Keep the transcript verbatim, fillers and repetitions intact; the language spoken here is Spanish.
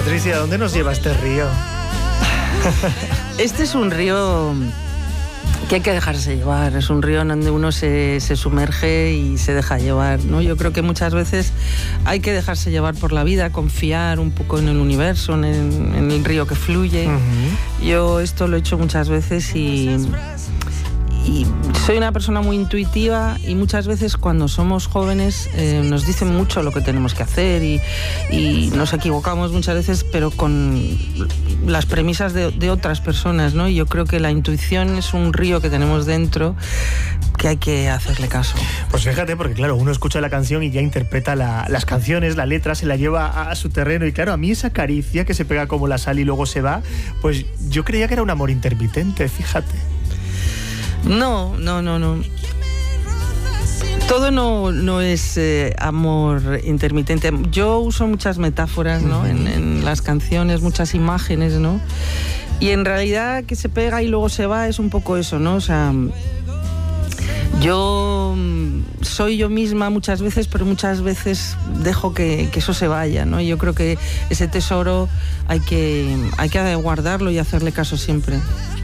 Patricia, ¿dónde nos lleva este río? Este es un río que hay que dejarse llevar, es un río en donde uno se, se sumerge y se deja llevar, ¿no? Yo creo que muchas veces hay que dejarse llevar por la vida, confiar un poco en el universo, en el, en el río que fluye. Uh-huh. Yo esto lo he hecho muchas veces y... Y soy una persona muy intuitiva y muchas veces cuando somos jóvenes eh, nos dicen mucho lo que tenemos que hacer y, y nos equivocamos muchas veces, pero con las premisas de, de otras personas, ¿no? Y yo creo que la intuición es un río que tenemos dentro que hay que hacerle caso. Pues fíjate, porque claro, uno escucha la canción y ya interpreta la, las canciones, la letra, se la lleva a, a su terreno y claro, a mí esa caricia que se pega como la sal y luego se va, pues yo creía que era un amor intermitente, fíjate. No, no, no, no. Todo no, no es eh, amor intermitente. Yo uso muchas metáforas, ¿no? Uh-huh. en, en las canciones, muchas imágenes, ¿no? Y en realidad que se pega y luego se va es un poco eso, ¿no? O sea, yo soy yo misma muchas veces, pero muchas veces dejo que, que eso se vaya, ¿no? Y yo creo que ese tesoro hay que, hay que guardarlo y hacerle caso siempre.